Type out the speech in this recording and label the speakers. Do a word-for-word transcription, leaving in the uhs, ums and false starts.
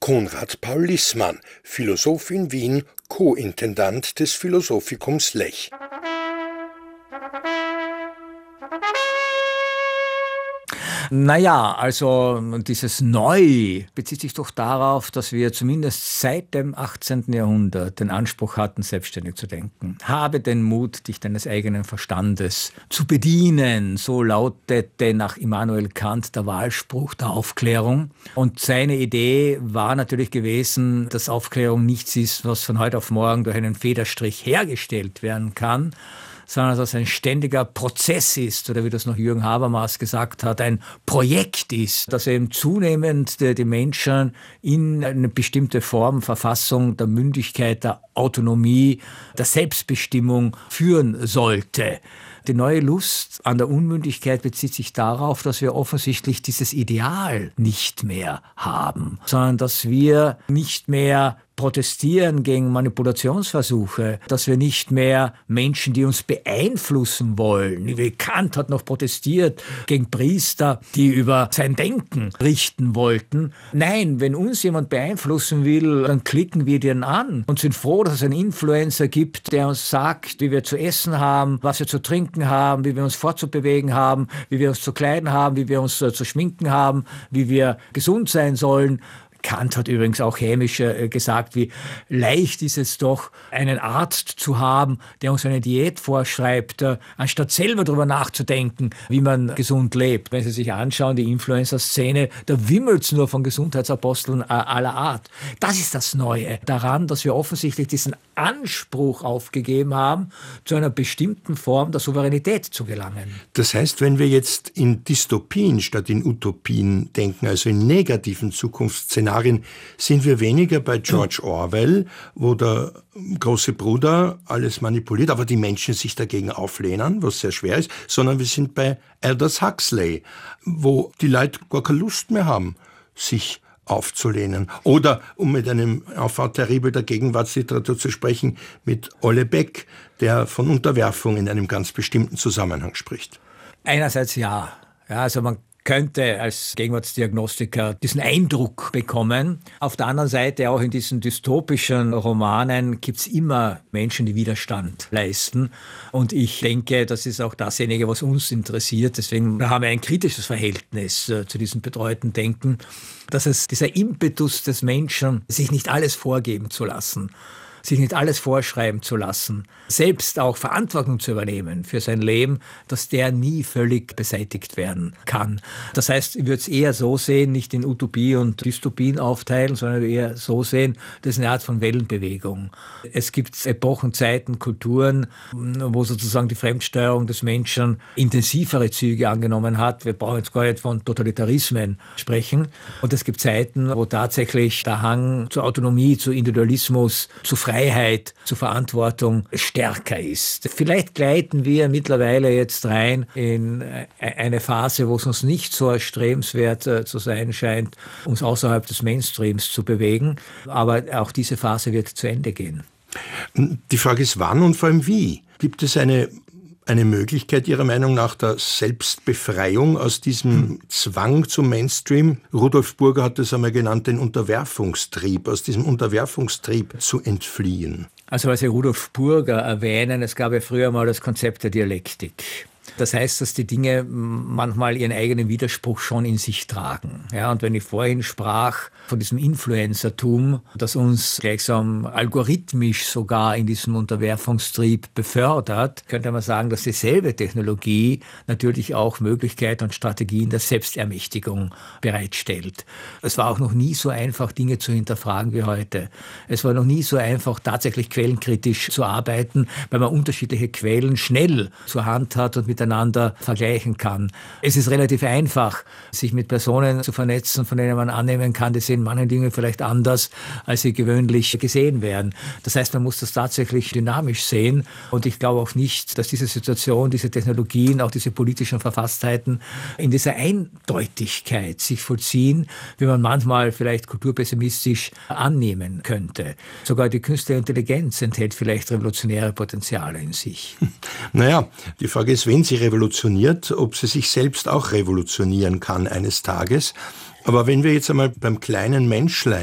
Speaker 1: Konrad Paul Lißmann, Philosoph in Wien, Co-Intendant des Philosophikums Lech.
Speaker 2: Naja, also dieses Neu bezieht sich doch darauf, dass wir zumindest seit dem achtzehnten Jahrhundert den Anspruch hatten, selbstständig zu denken. Habe den Mut, dich deines eigenen Verstandes zu bedienen. So lautete nach Immanuel Kant der Wahlspruch der Aufklärung. Und seine Idee war natürlich gewesen, dass Aufklärung nichts ist, was von heute auf morgen durch einen Federstrich hergestellt werden kann, sondern dass es ein ständiger Prozess ist, oder wie das noch Jürgen Habermas gesagt hat, ein Projekt ist, dass eben zunehmend die, die Menschen in eine bestimmte Form, Verfassung der Mündigkeit, der Autonomie, der Selbstbestimmung führen sollte. Die neue Lust an der Unmündigkeit bezieht sich darauf, dass wir offensichtlich dieses Ideal nicht mehr haben, sondern dass wir nicht mehr protestieren gegen Manipulationsversuche, dass wir nicht mehr Menschen, die uns beeinflussen wollen. Wie Kant hat noch protestiert gegen Priester, die über sein Denken richten wollten. Nein, wenn uns jemand beeinflussen will, dann klicken wir den an und sind froh, dass es einen Influencer gibt, der uns sagt, wie wir zu essen haben, was wir zu trinken haben, wie wir uns fortzubewegen haben, wie wir uns zu kleiden haben, wie wir uns äh, zu schminken haben, wie wir gesund sein sollen. Kant hat übrigens auch hämisch äh, gesagt, wie leicht ist es doch, einen Arzt zu haben, der uns eine Diät vorschreibt, äh, anstatt selber darüber nachzudenken, wie man gesund lebt. Wenn Sie sich anschauen, die Influencer-Szene, da wimmelt es nur von Gesundheitsaposteln äh, aller Art. Das ist das Neue daran, dass wir offensichtlich diesen Anspruch aufgegeben haben, zu einer bestimmten Form der Souveränität zu gelangen.
Speaker 1: Das heißt, wenn wir jetzt in Dystopien statt in Utopien denken, also in negativen Zukunftsszenarien, sind wir weniger bei George Orwell, wo der große Bruder alles manipuliert, aber die Menschen sich dagegen auflehnen, was sehr schwer ist, sondern wir sind bei Aldous Huxley, wo die Leute gar keine Lust mehr haben, sich aufzulehnen. Oder, um mit einem Enfant terrible der Gegenwartsliteratur zu sprechen, mit Ole Beck, der von Unterwerfung in einem ganz bestimmten Zusammenhang spricht.
Speaker 2: Einerseits ja. Ja, also man könnte als Gegenwartsdiagnostiker diesen Eindruck bekommen. Auf der anderen Seite, auch in diesen dystopischen Romanen, gibt es immer Menschen, die Widerstand leisten. Und ich denke, das ist auch dasjenige, was uns interessiert. Deswegen haben wir ein kritisches Verhältnis äh, zu diesem betreuten Denken, dass es dieser Impetus des Menschen, sich nicht alles vorgeben zu lassen, sich nicht alles vorschreiben zu lassen, selbst auch Verantwortung zu übernehmen für sein Leben, dass der nie völlig beseitigt werden kann. Das heißt, ich würde es eher so sehen, nicht in Utopie und Dystopien aufteilen, sondern eher so sehen, das ist eine Art von Wellenbewegung. Es gibt Epochen, Zeiten, Kulturen, wo sozusagen die Fremdsteuerung des Menschen intensivere Züge angenommen hat. Wir brauchen jetzt gar nicht von Totalitarismen sprechen. Und es gibt Zeiten, wo tatsächlich der Hang zur Autonomie, zu Individualismus, zu Freiheit, Freiheit, zur Verantwortung stärker ist. Vielleicht gleiten wir mittlerweile jetzt rein in eine Phase, wo es uns nicht so erstrebenswert zu sein scheint, uns außerhalb des Mainstreams zu bewegen. Aber auch diese Phase wird zu Ende gehen.
Speaker 1: Die Frage ist, wann und vor allem wie? Gibt es eine Eine Möglichkeit Ihrer Meinung nach der Selbstbefreiung aus diesem Zwang zum Mainstream? Rudolf Burger hat das einmal genannt, den Unterwerfungstrieb, aus diesem Unterwerfungstrieb zu entfliehen.
Speaker 2: Also weil Sie Rudolf Burger erwähnen, es gab ja früher mal das Konzept der Dialektik. Das heißt, dass die Dinge manchmal ihren eigenen Widerspruch schon in sich tragen. Ja, und wenn ich vorhin sprach von diesem Influencertum, das uns gleichsam algorithmisch sogar in diesem Unterwerfungstrieb befördert, könnte man sagen, dass dieselbe Technologie natürlich auch Möglichkeiten und Strategien der Selbstermächtigung bereitstellt. Es war auch noch nie so einfach, Dinge zu hinterfragen wie heute. Es war noch nie so einfach, tatsächlich quellenkritisch zu arbeiten, weil man unterschiedliche Quellen schnell zur Hand hat und miteinander vergleichen kann. Es ist relativ einfach, sich mit Personen zu vernetzen, von denen man annehmen kann, die sehen manche Dinge vielleicht anders, als sie gewöhnlich gesehen werden. Das heißt, man muss das tatsächlich dynamisch sehen. Und ich glaube auch nicht, dass diese Situation, diese Technologien, auch diese politischen Verfasstheiten in dieser Eindeutigkeit sich vollziehen, wie man manchmal vielleicht kulturpessimistisch annehmen könnte. Sogar die künstliche Intelligenz enthält vielleicht revolutionäre Potenziale in sich.
Speaker 1: Naja, die Frage ist, wenn sie revolutioniert, ob sie sich selbst auch revolutionieren kann eines Tages. Aber wenn wir jetzt einmal beim kleinen Menschlein